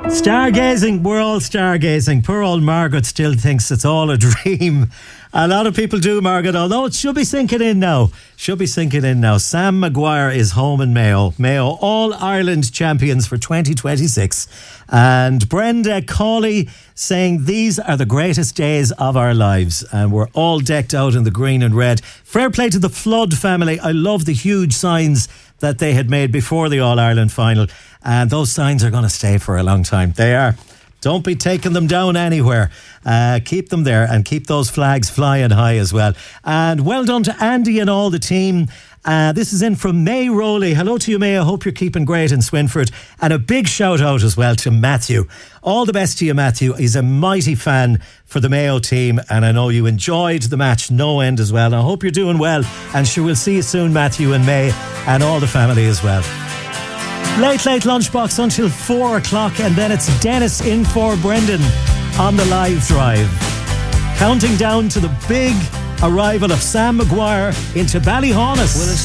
Stargazing, we're all stargazing. Poor old Margaret still thinks it's all a dream. A lot of people do, Margaret, although it should be sinking in now. Sam Maguire is home in Mayo. Mayo All-Ireland champions for 2026. And Brenda Cawley saying these are the greatest days of our lives. And we're all decked out in the green and red. Fair play to the Flood family. I love the huge signs that they had made before the All-Ireland final. And those signs are going to stay for a long time. They are. Don't be taking them down anywhere. Keep them there and keep those flags flying high as well. And well done to Andy and all the team. This is in from May Rowley. Hello to you, May. I hope you're keeping great in Swinford. And a big shout out as well to Matthew. All the best to you, Matthew. He's a mighty fan for the Mayo team. And I know you enjoyed the match no end as well. I hope you're doing well. And sure, we'll see you soon, Matthew and May and all the family as well. Late lunchbox until 4 o'clock, and then it's Dennis in for Brendan on the live drive. Counting down to the big arrival of Sam Maguire into Ballyhaunis.